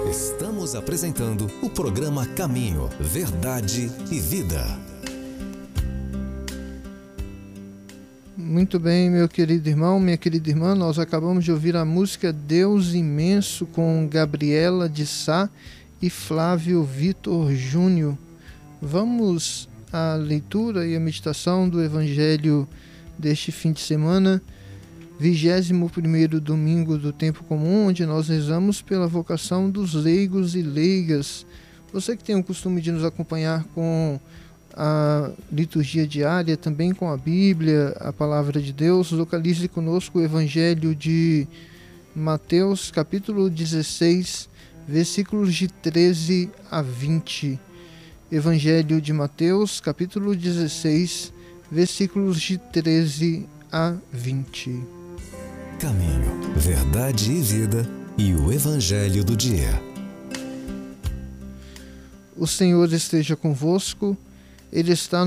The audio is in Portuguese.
Estamos apresentando o programa Caminho, Verdade e Vida. Muito bem, meu querido irmão, minha querida irmã, nós acabamos de ouvir a música Deus Imenso com Gabriela de Sá e Flávio Vitor Júnior. Vamos à leitura e à meditação do Evangelho deste fim de semana, 21º domingo do tempo comum, onde nós rezamos pela vocação dos leigos e leigas. Você que tem o costume de nos acompanhar com a liturgia diária, também com a Bíblia, a Palavra de Deus, localize conosco o Evangelho de Mateus, capítulo 16, versículos de 13 a 20. Evangelho de Mateus, capítulo 16, versículos de 13 a 20. Caminho, Verdade e Vida e o Evangelho do Dia. O Senhor esteja convosco, Ele está